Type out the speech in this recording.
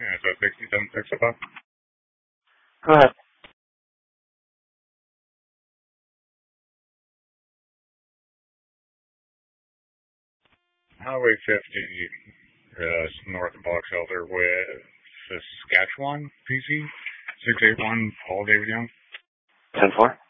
Yeah, so 67 so far. Go ahead. Highway 50, north of Box Elder with Saskatchewan, PC, 681, Paul David Young. 10-4.